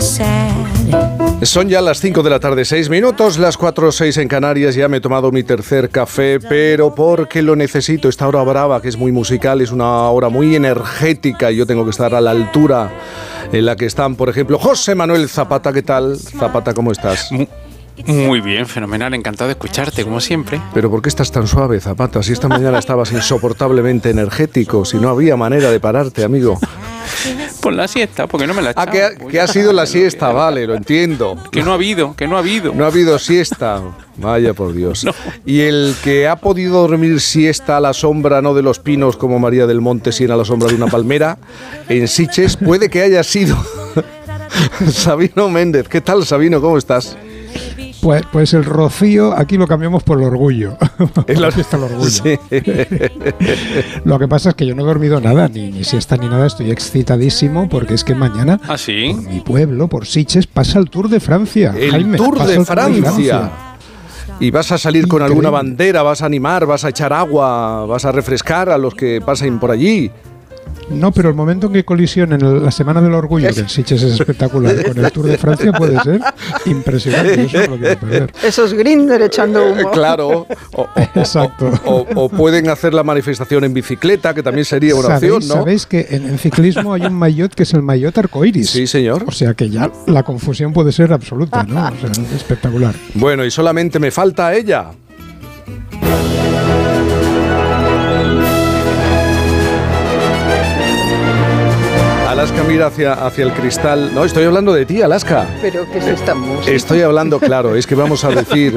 Son ya las 5 de la tarde, 6 minutos, las 4:06 en Canarias. Ya me he tomado mi tercer café, pero porque lo necesito. Esta hora brava, que es muy musical, es una hora muy energética y yo tengo que estar a la altura en la que están, por ejemplo, José Manuel Zapata. ¿Qué tal? Zapata, ¿cómo estás? Muy bien, fenomenal, encantado de escucharte, como siempre. ¿Pero por qué estás tan suave, Zapata? Si esta mañana estabas insoportablemente energético, si no había manera de pararte, amigo. Por la siesta, porque no me la he echado. Que ha sido la siesta, vale, lo entiendo. Que no ha habido. No ha habido siesta, vaya por Dios. No. Y el que ha podido dormir siesta a la sombra, no de los pinos como María del Monte, sino a la sombra de una palmera, en Sitges, puede que haya sido Sabino Méndez. ¿Qué tal, Sabino? ¿Cómo estás? Pues el rocío aquí lo cambiamos por el orgullo. Es la fiesta del orgullo. Sí. Lo que pasa es que yo no he dormido nada, ni siesta ni nada. Estoy excitadísimo porque es que mañana por mi pueblo, por Sitges, pasa el Tour de Francia. El Tour de Francia. ¿Y vas a salir con alguna bandera? ¿Vas a animar? ¿Vas a echar agua? ¿Vas a refrescar a los que pasen por allí? No, pero el momento en que colisionen la Semana del Orgullo, que en Sitges es espectacular, con el Tour de Francia puede ser impresionante. Eso no lo quiero perder. Esos Grindr echando humo. Claro. Exacto. O pueden hacer la manifestación en bicicleta, que también sería una opción, ¿no? ¿Sabéis que en ciclismo hay un maillot que es el maillot arcoiris? Sí, señor. O sea que ya la confusión puede ser absoluta, ¿no? O sea, es espectacular. Bueno, y solamente me falta ella. Alaska mira hacia el cristal. No, estoy hablando de ti, Alaska. ¿Pero qué es esta música? Estoy hablando, claro, es que vamos a decir...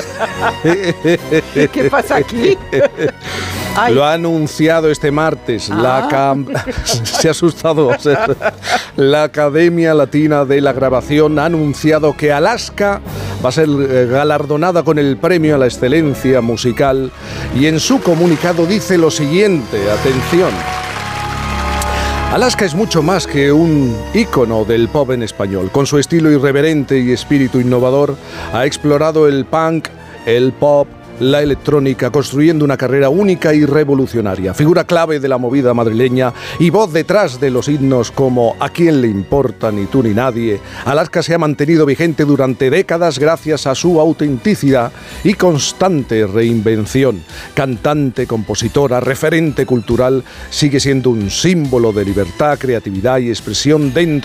¿Qué pasa aquí? Lo ha anunciado este martes se ha asustado. La Academia Latina de la Grabación ha anunciado que Alaska va a ser galardonada con el Premio a la Excelencia Musical y en su comunicado dice lo siguiente, atención. Alaska es mucho más que un ícono del pop en español. Con su estilo irreverente y espíritu innovador, ha explorado el punk, el pop, la electrónica, construyendo una carrera única y revolucionaria. Figura clave de la movida madrileña y voz detrás de los himnos como ¿A quién le importa ni tú ni nadie? Alaska se ha mantenido vigente durante décadas gracias a su autenticidad y constante reinvención. Cantante, compositora, referente cultural, sigue siendo un símbolo de libertad, creatividad y expresión dentro